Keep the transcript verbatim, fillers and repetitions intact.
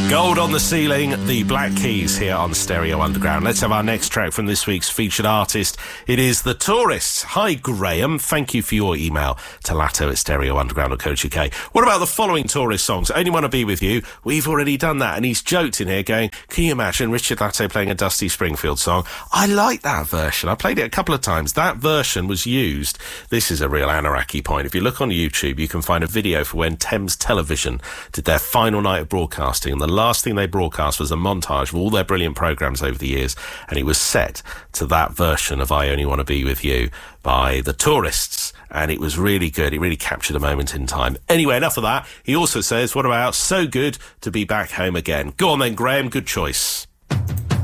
Gold on the Ceiling, the Black Keys here on Stereo Underground. Let's have our next track from this week's featured artist. It is The Tourists. Hi, Graham. Thank you for your email to latto at stereo underground dot co dot uk. What about the following Tourist songs? Only Want to Be With You. We've already done that. And he's joked in here going, can you imagine Richard Latto playing a Dusty Springfield song? I like that version. I played it a couple of times. That version was used. This is a real Anaraki point. If you look on YouTube, you can find a video for when Thames Television did their final night of broadcasting, and the last thing they broadcast was a montage of all their brilliant programmes over the years, and it was set to that version of I Only Want to Be With You by The Tourists, and it was really good. It really captured a moment in time. Anyway, enough of that. He also says, what about So Good to Be Back Home Again? Go on then, Graham, good choice.